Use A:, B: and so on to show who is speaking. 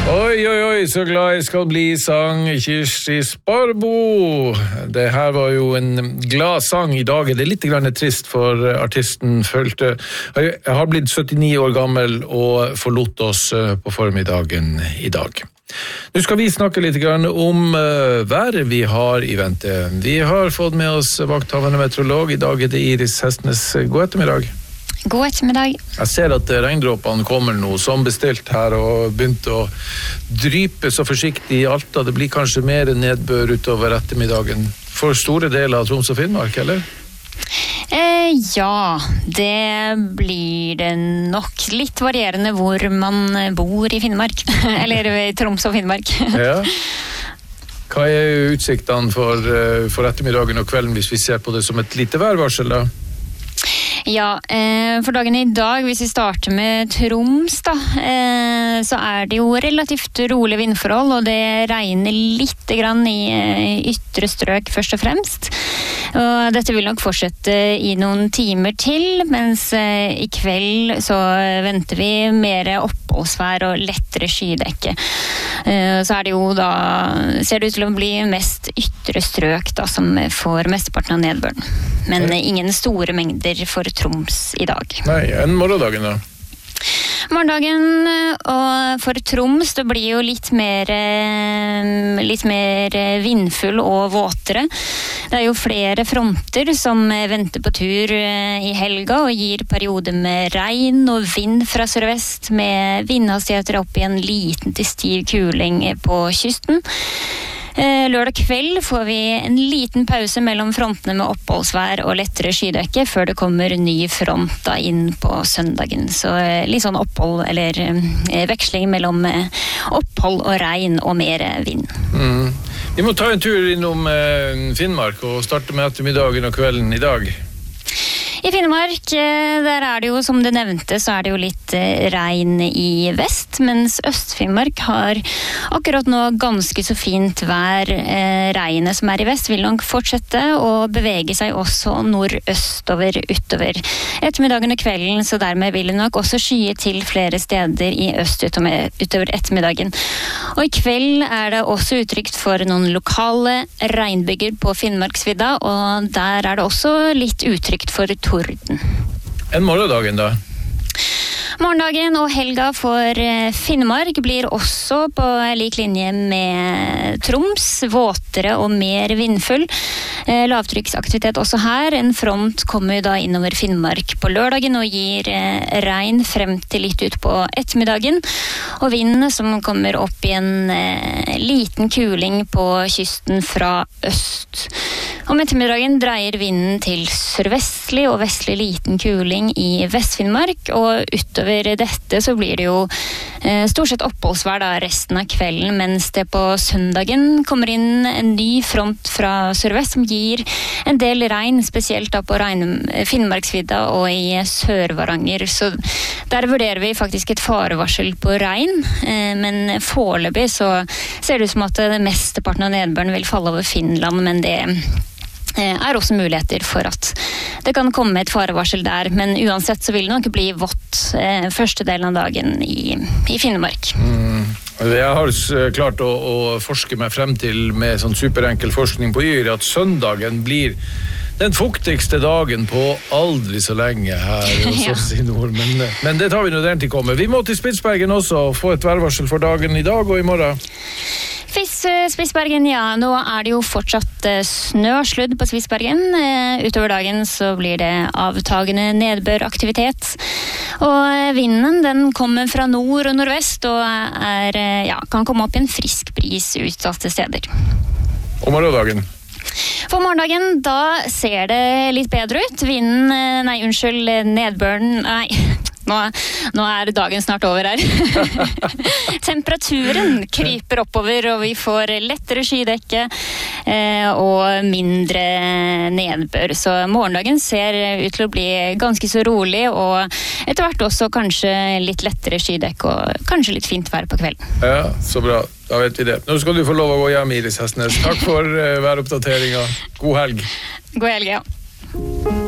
A: Oi, oi, oi, så glad jeg skal bli, sang Kirsti Sparbo. Det her var jo en glad sang. I dag det litt grann trist, for artisten følte... Jeg har blitt 79 år gammel og forlot oss på formiddagen i dag. Nå skal vi snakke litt grann om været vi har i vente. Vi har fått med oss vakthavende meteorolog. I dag det Iris Hestnes. God ettermiddag.
B: God ettermiddag.
A: Jeg ser at regndråpene kommer nå som bestilt her og begynte å drype så forsiktig i Alta. Det blir kanskje mer nedbør utover ettermiddagen for store deler av Troms og Finnmark, eller?
B: Ja, det blir det nok. Litt varierende hvor man bor i Finnmark, eller i Troms og Finnmark.
A: Ja. Hva utsiktene for ettermiddagen og kvelden hvis vi ser på det som et lite værvarsel da?
B: Ja, for dagen i dag, hvis vi starter med Troms da, så det jo relativt rolig vindforhold, og det regner litt grann i ytre strøk først og fremst. Og dette vil nok fortsette i noen timer til, mens i kveld så venter vi mer oppholdsvær og lettere skydekke. Så det jo da, ser det ut til å bli mest ytre strøk da, som får mesteparten av nedbøren. Men ingen store mengder for Troms i dag.
A: Nei, enn morgendagen da?
B: Morgendagen og for Troms det blir jo litt mer vindfull og våtere. Det jo flere fronter som venter på tur i helga og gir perioder med regn og vind fra sørvest med vindhastigheter opp i en liten til stiv kuling på kysten. Lørdag kveld får vi en liten pause mellom frontene med oppholdsvær og lettere skydekke før det kommer ny front da inn på søndagen. Så litt sånn opphold eller veksling mellom opphold og regn og mer vind.
A: Vi må ta en tur innom Finnmark og starte med ettermiddagen og kvelden i dag.
B: I Finnmark, der det jo, som du nevnte, så det jo litt regn i vest, mens Øst-Finnmark har akkurat nå ganske så fint vær. Regnet som i vest vil nok fortsette og bevege seg også nordøstover utover ettermiddagen og kvelden, så dermed vil det nok også skye til flere steder i øst utover ettermiddagen. Og i kveld det også uttrykt for noen lokale regnbyger på Finnmarksvidda, og der det også litt uttrykt for torden.
A: En morgendagen da?
B: Morgendagen og helga for Finnmark blir også på lik linje med Troms, våtere og mer vindfull. Lavtrykksaktivitet også her. En front kommer da innover Finnmark på lørdagen og gir regn frem til litt ut på ettermiddagen. Og vinden som kommer opp i en liten kuling på kysten fra øst. Om ettermiddagen dreier vinden til sørvestlig og vestlig liten kuling i Vest-Finnmark, og utover dette så blir det jo stort sett oppholdsvær da resten av kvelden, mens det på søndagen kommer inn en ny front fra sørvest som gir en del regn, spesielt da på Finnmarksvidda og i Sør-Varanger. Så der vurderer vi faktisk et farevarsel på regn, men foreløpig så ser det ut som at det mesteparten av nedbøren vil falle over Finland, men det også muligheter for at det kan komme et farevarsel der, men uansett så vil det nok bli vått første delen av dagen i Finnmark.
A: Jeg har klart å forske meg frem til med sånn superenkel forskning på Yr at søndagen blir den fuktigste dagen på aldri så lenge her hos oss i nord, men det tar vi når den til kommer. Vi må til Spitsbergen også og få et værvarsel for dagen i dag og i morgen.
B: Spitsbergen, ja. Nå det jo fortsatt snø og sludd på Spitsbergen. Utover dagen så blir det avtagende nedbøraktivitet. Og vinden, den kommer fra nord og nordvest, og kan komme opp i en frisk bris utsatte steder.
A: Og morgendagen?
B: For morgendagen, da ser det litt bedre ut. Nedbøren, Nå dagen snart over her. Temperaturen kryper oppover, og vi får lettere skydekke og mindre nedbør. Så morgendagen ser ut til å bli ganske så rolig, og etter hvert også kanskje litt lettere skydekke og kanskje litt fint vær på kvelden.
A: Ja, så bra. Da vet vi det. Nå skal du få lov å gå hjem, Iris Hestnes. Takk for væroppdateringen. God helg.
B: God helg, ja.